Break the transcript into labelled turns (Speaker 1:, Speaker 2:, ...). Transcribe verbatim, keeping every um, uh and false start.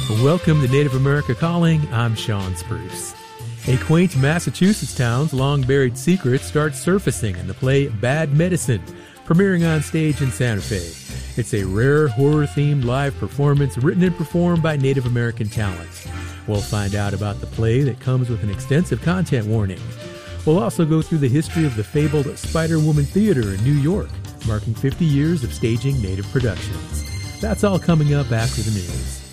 Speaker 1: Welcome to Native America Calling. I'm Sean Spruce. A quaint Massachusetts town's long-buried secret starts surfacing in the play Bad Medicine, premiering on stage in Santa Fe. It's a rare horror-themed live performance written and performed by Native American talent. We'll find out about the play that comes with an extensive content warning. We'll also go through the history of the fabled Spider-Woman Theater in New York, marking fifty years of staging Native productions. That's all coming up after the news.